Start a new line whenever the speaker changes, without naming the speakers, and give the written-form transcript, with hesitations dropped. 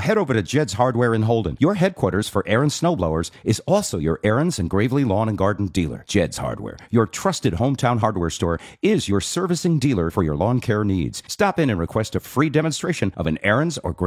head over to Jed's Hardware in Holden. Your headquarters for Aaron's snowblowers is also your Aaron's and Gravely Lawn and Garden dealer. Jed's Hardware, your trusted hometown hardware store, is your servicing dealer for your lawn care needs. Stop in and request a free demonstration of an Aaron's or